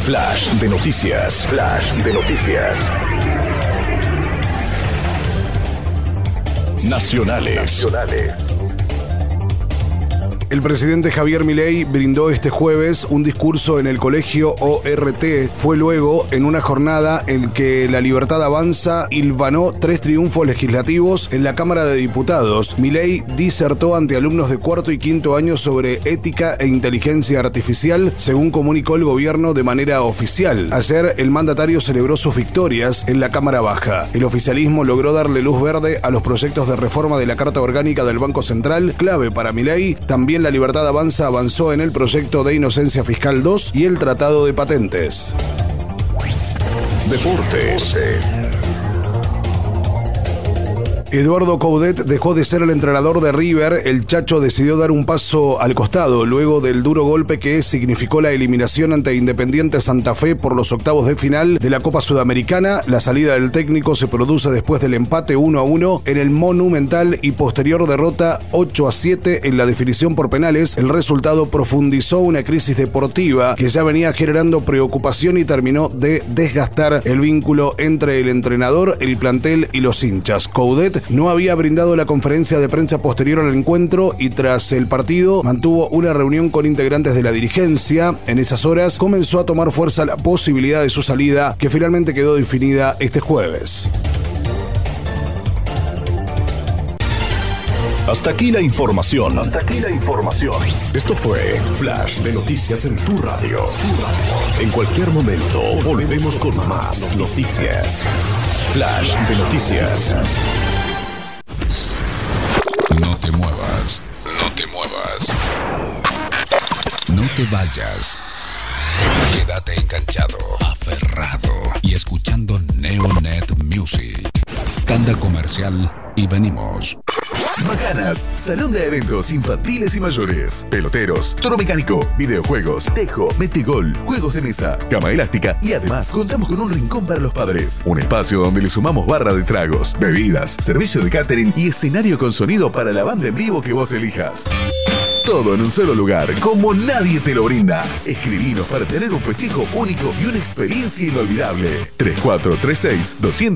Flash de noticias. Flash de noticias. Nacionales. El presidente Javier Milei brindó este jueves un discurso en el colegio ORT. Fue luego en una jornada en que La Libertad Avanza hilvanó 3 triunfos legislativos en la Cámara de Diputados. Milei disertó ante alumnos de cuarto y quinto año sobre ética e inteligencia artificial, según comunicó el gobierno de manera oficial. Ayer, el mandatario celebró sus victorias en la Cámara Baja. El oficialismo logró darle luz verde a los proyectos de reforma de la Carta Orgánica del Banco Central, clave para Milei. También La Libertad Avanza avanzó en el proyecto de Inocencia Fiscal 2 y el Tratado de Patentes. Deportes. Eduardo Coudet dejó de ser el entrenador de River. El Chacho decidió dar un paso al costado luego del duro golpe que significó la eliminación ante Independiente Santa Fe por los octavos de final de la Copa Sudamericana. La salida del técnico se produce después del empate 1-1 en el Monumental y posterior derrota 8-7 en la definición por penales. El resultado profundizó una crisis deportiva que ya venía generando preocupación y terminó de desgastar el vínculo entre el entrenador, el plantel y los hinchas. Coudet no había brindado la conferencia de prensa posterior al encuentro y tras el partido mantuvo una reunión con integrantes de la dirigencia. En esas horas comenzó a tomar fuerza la posibilidad de su salida, que finalmente quedó definida este jueves. Hasta aquí la información. Esto fue Flash de Noticias en tu radio. En cualquier momento volvemos con más noticias. Flash de Noticias. No te muevas. No te vayas. Quédate enganchado, aferrado y escuchando Neonet Music. Tanda comercial y venimos. Macanas, salón de eventos infantiles y mayores, peloteros, toro mecánico, videojuegos, tejo, metegol, juegos de mesa, cama elástica y además contamos con un rincón para los padres. Un espacio donde le sumamos barra de tragos, bebidas, servicio de catering y escenario con sonido para la banda en vivo que vos elijas. Todo en un solo lugar, como nadie te lo brinda. Escribinos para tener un festejo único y una experiencia inolvidable. 3436 200